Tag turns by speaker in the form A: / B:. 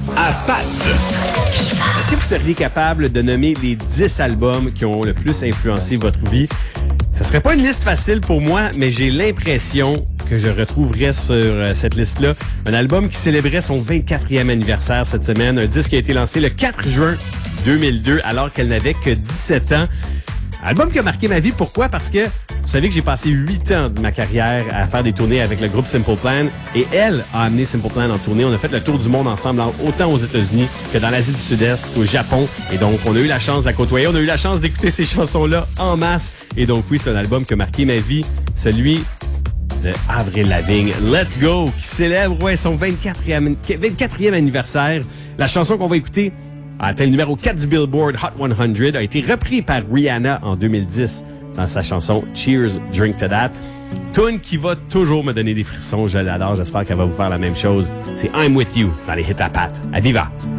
A: à Pat.
B: Est-ce que vous seriez capable de nommer les 10 albums qui ont le plus influencé votre vie? Ça serait pas une liste facile pour moi, mais j'ai l'impression que je retrouverais sur cette liste-là un album qui célébrait son 24e anniversaire cette semaine. Un disque qui a été lancé le 4 juin 2002, alors qu'elle n'avait que 17 ans. Album qui a marqué ma vie. Pourquoi? Parce que vous savez que j'ai passé 8 ans de ma carrière à faire des tournées avec le groupe Simple Plan. Et elle a amené Simple Plan en tournée. On a fait le tour du monde ensemble, autant aux États-Unis que dans l'Asie du Sud-Est, au Japon. Et donc, on a eu la chance de la côtoyer. On a eu la chance d'écouter ces chansons-là en masse. Et donc, oui, c'est un album qui a marqué ma vie. Celui de Avril Lavigne, Let Go, qui célèbre son 24e anniversaire. La chanson qu'on va écouter a atteint le numéro 4 du Billboard Hot 100, a été repris par Rihanna en 2010 dans sa chanson Cheers, Drink to That. Tune qui va toujours me donner des frissons, je l'adore, j'espère qu'elle va vous faire la même chose. C'est I'm With You dans les hits à Pat. À Viva!